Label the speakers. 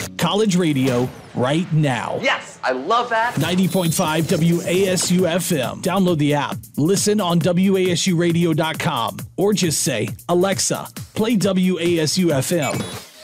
Speaker 1: college radio right now.
Speaker 2: Yes, I love that.
Speaker 1: 90.5 WASU FM. Download the app, listen on WASUradio.com, or just say, Alexa, play WASU FM.